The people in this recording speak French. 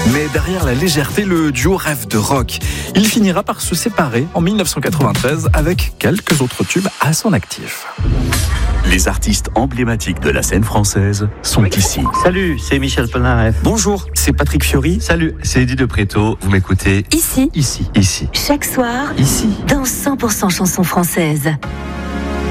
Mais derrière la légèreté, le duo rêve de rock. Il finira par se séparer en 1993 avec quelques autres tubes à son actif. Les artistes emblématiques de la scène française sont ici. Salut, c'est Michel Polnareff. Bonjour, c'est Patrick Fiori. Salut, c'est Eddie de Préto. Vous m'écoutez Ici, ici, ici, chaque soir, ici. dans 100% chansons françaises.